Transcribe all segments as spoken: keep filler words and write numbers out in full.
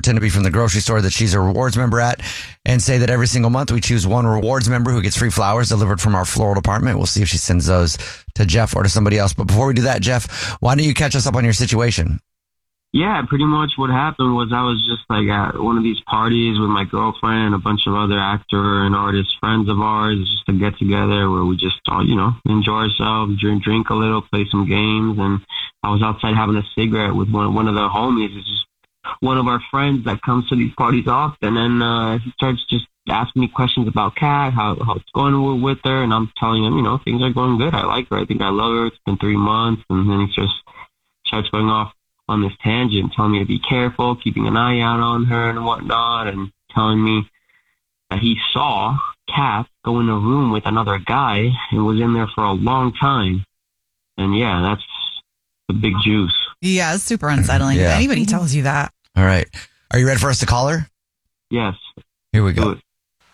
pretend to be from the grocery store that she's a rewards member at, and say that every single month we choose one rewards member who gets free flowers delivered from our floral department. We'll see if she sends those to Jeff or to somebody else. But before we do that, Jeff, why don't you catch us up on your situation? Yeah, pretty much what happened was I was just like at one of these parties with my girlfriend and a bunch of other actor and artist friends of ours, just a get together where we just all, you know, enjoy ourselves, drink, drink a little, play some games. And I was outside having a cigarette with one, one of the homies. It's just one of our friends that comes to these parties often. And uh, he starts just asking me questions about Kat, how, how it's going with her. And I'm telling him, you know, things are going good. I like her. I think I love her. It's been three months. And then he just starts going off on this tangent, telling me to be careful, keeping an eye out on her and whatnot, and telling me that he saw Kat go in a room with another guy and was in there for a long time. And yeah, that's the big juice. Yeah, it's super unsettling. Yeah. If anybody tells you that. All right. Are you ready for us to call her? Yes. Here we go.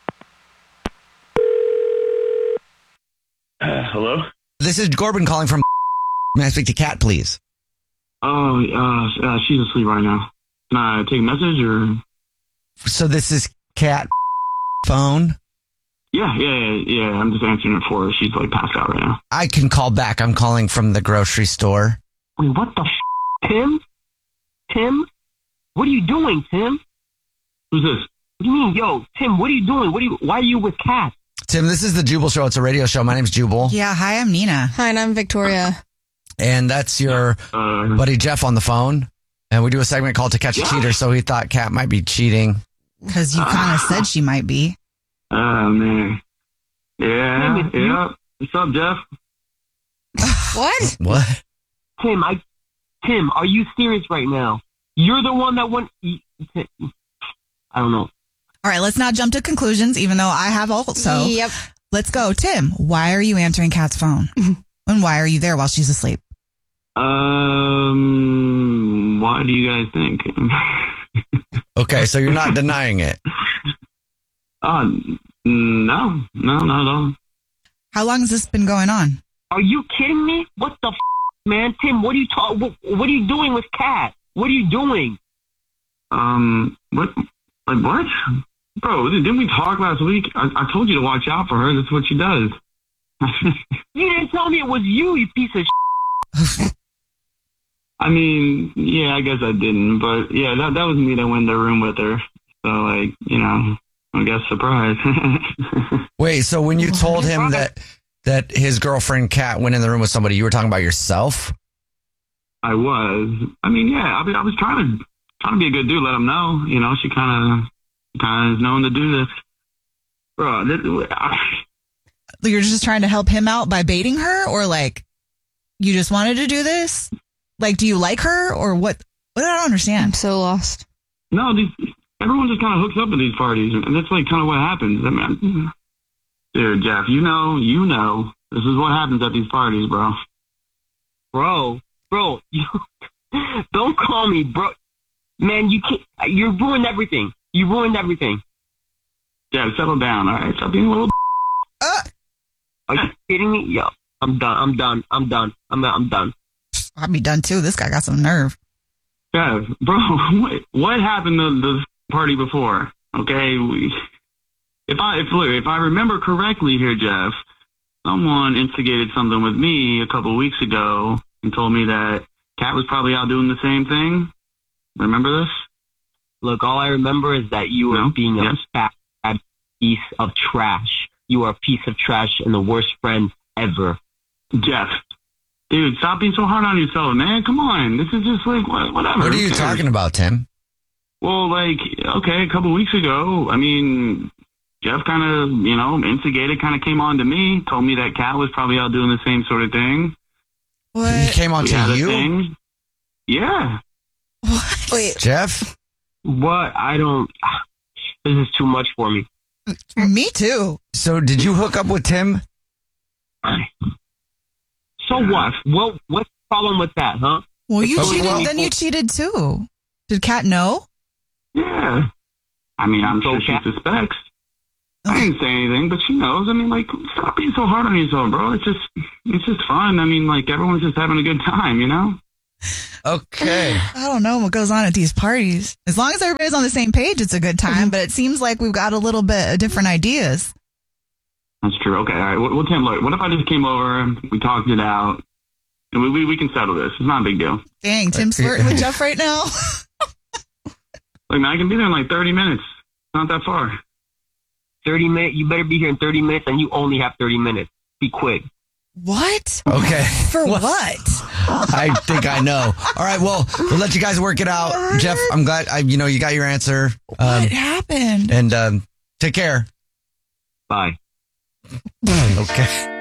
Uh, hello? This is Corbin calling from. May I speak to Kat, please? Oh, uh, uh, she's asleep right now. Can I take a message or? So this is Kat phone? Yeah, yeah, yeah, yeah. I'm just answering it for her. She's like passed out right now. I can call back. I'm calling from the grocery store. Wait, what the f***? Tim? Tim? What are you doing, Tim? Who's this? What do you mean, yo, Tim, what are you doing? What are you, why are you with Kat? Tim, this is the Jubal Show. It's a radio show. My name's Jubal. Yeah, hi, I'm Nina. Hi, and I'm Victoria. And that's your Uh, buddy Jeff on the phone. And we do a segment called To Catch a Cheater, so he thought Kat might be cheating. Because you kind of said she might be. oh, man. Yeah, Tim, it's you? yeah. What's up, Jeff? What? What? Tim, I, Tim, are you serious right now? You're the one that went, I don't know. All right, let's not jump to conclusions, even though I have also. Yep. Let's go. Tim, why are you answering Kat's phone? And why are you there while she's asleep? Um, why do you guys think? Okay, so you're not denying it. uh, no, no, not at all. How long has this been going on? Are you kidding me? What the f***, man? Tim, what are you ta- what, what are you doing with Kat? What are you doing? Um, what? Like what? Bro, didn't we talk last week? I, I told you to watch out for her. That's what she does. You didn't tell me it was you, you piece of shit. I mean, yeah, I guess I didn't, but yeah, that that was me that went in the room with her. So, like, you know, I guess surprise. Wait, so when you told him that that his girlfriend Kat went in the room with somebody, you were talking about yourself? I was. I mean, yeah, I mean, I was trying to trying to be a good dude, let him know. You know, she kind of kind of is known to do this, bro. This, I, You're just trying to help him out by baiting her, or like you just wanted to do this? Like, do you like her, or what? What? I don't I'm understand. so lost. no, these everyone just kind of hooks up at these parties, and that's like kind of what happens. I mean, dude, Jeff, you know, you know, this is what happens at these parties, bro. Bro, bro, you don't call me, bro. Man, you can't, you ruined everything. You ruined everything. Jeff, settle down, all right? Stop being a little. Uh, Are you kidding me? Yo, I'm done. I'm done. I'm done. I'm I'm done. I'd be done too. This guy got some nerve. Jeff, bro, what, what happened to the party before? Okay, we, if I if look, if I remember correctly here, Jeff, someone instigated something with me a couple of weeks ago and told me that Kat was probably out doing the same thing. Remember this? Look, all I remember is that you were No? being a Yes. fat, fat piece of trash. You are a piece of trash and the worst friend ever. Jeff, dude, stop being so hard on yourself, man. Come on, this is just like wha- whatever. What are Who you cares? talking about, Tim? Well, like, okay, a couple weeks ago, I mean, Jeff kind of, you know, instigated, kind of came on to me, told me that Kat was probably out doing the same sort of thing. He What? came on We had to a you, thing. Yeah. What? Wait, Jeff? What? I don't. This is too much for me. Me too. So did you hook up with Tim? So what? What? What's the problem with that, huh? Well, you Oh, cheated. well- Then you cheated too. Did Kat know? Yeah. I mean, I'm So sure Kat- she suspects. I didn't say anything, but she knows. I mean, like, stop being so hard on yourself, bro. It's just, it's just fun. I mean, like, everyone's just having a good time, you know? Okay. I don't know what goes on at these parties. As long as everybody's on the same page, it's a good time. But it seems like we've got a little bit of different ideas. That's true. Okay, all right. Well, well, Tim, look, what if I just came over, we talked it out, and we, we, we can settle this. It's not a big deal. Dang, Tim's flirting with Jeff right now. Look, man, I can be there in like thirty minutes. Not that far. thirty minutes. You better be here in thirty minutes, and you only have thirty minutes. Be quick. What? Okay. For Well, what? I think I know. All right. Well, we'll let you guys work it out. Jeff, I'm glad I, you know, you got your answer. Um, What happened? and um, take care. Bye. Okay.